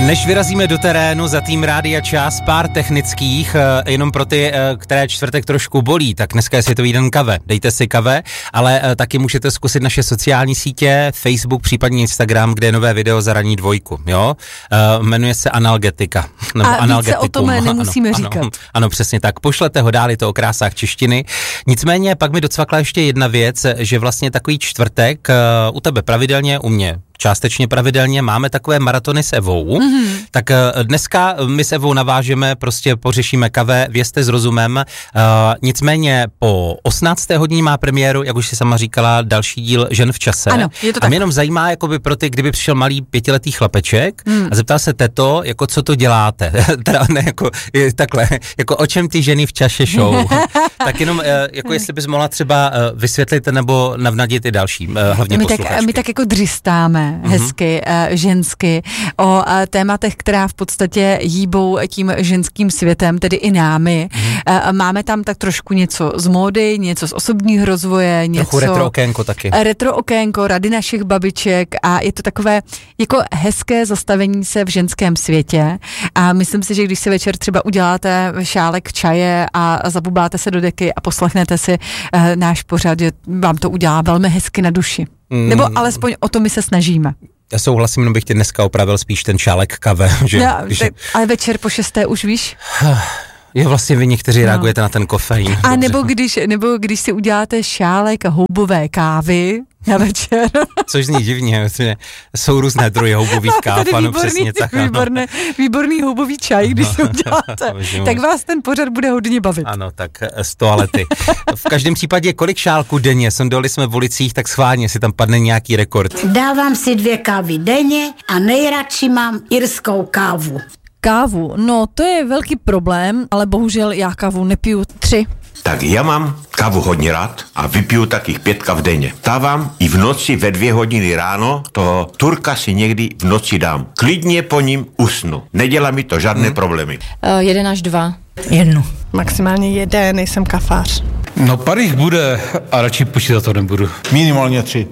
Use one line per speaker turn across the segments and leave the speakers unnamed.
Než vyrazíme do terénu, za tým Rádia Čas, pár technických, jenom pro ty, které čtvrtek trošku bolí, tak dneska je Světový den kave. Dejte si kave, ale taky můžete zkusit naše sociální sítě, Facebook, případně Instagram, kde je nové video za ranní dvojku, jo? Jmenuje se Analgetika. Nebo
a více o tom nemusíme říkat.
Ano, přesně tak. Pošlete ho dál, je to o krásách češtiny. Nicméně pak mi docvakla ještě jedna věc, že vlastně takový čtvrtek u tebe pravidelně, u mě částečně pravidelně, máme takové maratony s Evou, tak dneska my s Evou navážeme, prostě pořešíme kave, vězte s rozumem, nicméně po 18. hodině má premiéru, jak už si sama říkala, další díl Žen v čase.
Ano, je to tak.
A mě jenom zajímá, jakoby pro ty, kdyby přišel malý 5letý chlapeček a zeptal se teto, jako co to děláte, teda ne, jako takhle, jako o čem ty ženy v čase show, tak jenom, jako jestli bys mohla třeba vysvětlit nebo navnadit i další, hlavně posluchačky.
My tak jako dřistáme hezky, žensky, o tématech, která v podstatě hýbou tím ženským světem, tedy i námi. Máme tam tak trošku něco z módy, něco z osobního rozvoje, něco...
Trochu retro okénko taky.
Retro okénko, rady našich babiček a je to takové jako hezké zastavení se v ženském světě a myslím si, že když si večer třeba uděláte šálek čaje a zabubáte se do deky a poslechnete si náš pořad, že vám to udělá velmi hezky na duši. Nebo alespoň o to my se snažíme.
Já souhlasím, jenom bych tě dneska opravil spíš ten šálek kave. Že,
ale večer po 6. už víš?
Jo, vlastně vy někteří reagujete na ten kofein.
A nebo když si uděláte šálek houbové kávy na večer.
Což zní divně, jsou různé druhy houbových káv, ano, přesně tak.
Výborný houbový čaj, když si uděláte, tak vás ten pořad bude hodně bavit.
Ano, tak z toalety. V každém případě, kolik šálků denně? Sondoli jsme v ulicích, tak schválně, si tam padne nějaký rekord.
Dávám si 2 kávy denně a nejradši mám irskou kávu.
Kávu, no to je velký problém, ale bohužel já kávu nepiju 3.
Tak já mám kávu hodně rád a vypiju takých 5 káv denně. Távám i v noci ve 2 hodiny ráno, toho Turka si někdy v noci dám. Klidně po ním usnu. Nedělá mi to žádné problémy.
1 až 2.
1. Maximálně 1, nejsem kafář.
No pár jich bude a radši počítat to nebudu. Minimálně 3.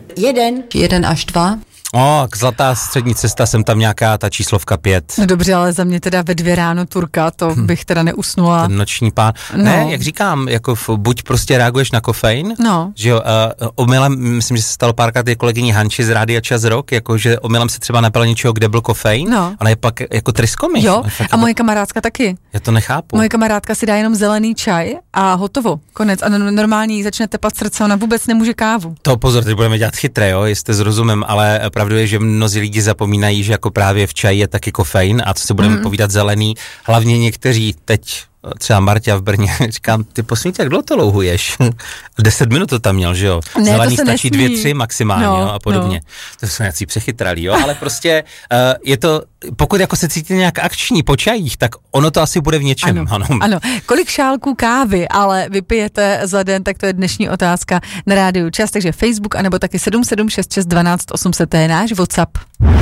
1 až 2.
Zlatá střední cesta, jsem tam nějaká ta číslovka 5.
No dobře, ale za mě teda ve 2 ráno Turka, to bych teda neusnula.
Ten noční pán. No. Ne, jak říkám, jako buď prostě reaguješ na kofein, že jo, omylem, myslím, že se stalo párkrát je kolegyni Hanči z Rádia Čas Rock, jako že omylem se třeba napila něčeho, kde byl kofein, ale je pak jako tryskomy.
Jo, a moje kamarádka taky.
Já to nechápu.
Moje kamarádka si dá jenom zelený čaj a hotovo, konec. A normálně jí začne tepat srdce, ona vůbec nemůže kávu.
To pozor, teď budeme dělat chytré, jo, jestli s rozumem, ale pravdu je, že mnozí lidi zapomínají, že jako právě v čaji je taky kofein a co se budeme povídat zelený, hlavně někteří teď, třeba Marta v Brně, říkám, ty poslední, jak dlouho to louhuješ? 10 minut to tam měl, že jo?
Ne,
zelený
to
stačí 2-3 maximálně, jo, a podobně. To jsou nějací přechytralí, jo, ale prostě je to, pokud jako se cítíte nějak akční po čajích, tak ono to asi bude v něčem.
Ano. Kolik šálků kávy ale vypijete za den, tak to je dnešní otázka na Rádiu Čas, takže Facebook, anebo taky 7766 12 800, to je náš WhatsApp.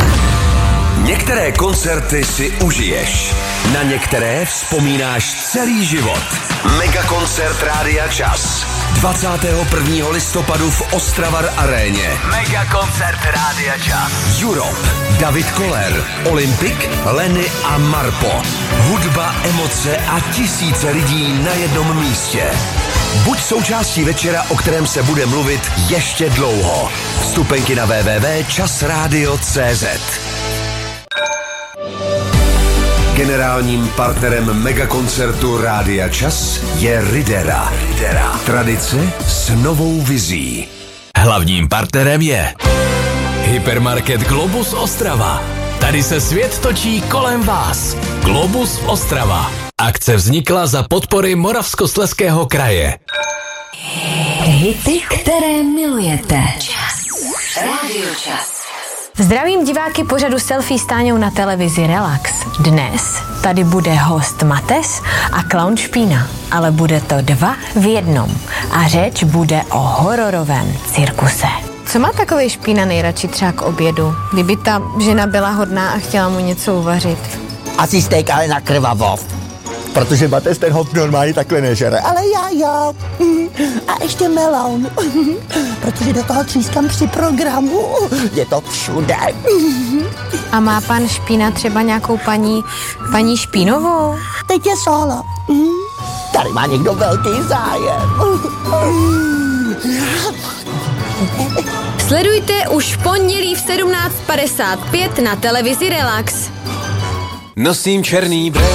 Některé koncerty si užiješ, na některé vzpomínáš celý život. Megakoncert Rádia Čas. 21. listopadu v Ostravar aréně. Megakoncert Rádia Čas. Europe, David Koller, Olympik, Lenny a Marpo. Hudba, emoce a tisíce lidí na jednom místě. Buď součástí večera, o kterém se bude mluvit ještě dlouho. Vstupenky na www.časradio.cz. Generálním partnerem megakoncertu Rádia Čas je Ridera. Tradice s novou vizí. Hlavním partnerem je Hypermarket Globus Ostrava. Tady se svět točí kolem vás. Globus Ostrava. Akce vznikla za podpory Moravskoslezského kraje.
Hity, které milujete. Čas. Rádio Čas.
Zdravím diváky pořadu Selfie s Táňou na televizi Relax. Dnes tady bude host Mates a klaun Špína, ale bude to 2 v 1 a řeč bude o hororovém cirkuse. Co má takovej Špína nejradši třeba k obědu, kdyby ta žena byla hodná a chtěla mu něco uvařit?
Asi steak, ale na krvavo. Protože Mates ten hop normálně takhle nežere. Ale já. A ještě meloun. Protože do toho třískám při programu. Je to všude.
A má pan Špína třeba nějakou paní Špínovou?
Teď je solo. Tady má někdo velký zájem.
Sledujte už v pondělí v 17:55 na televizi Relax.
Nosím černý brejle.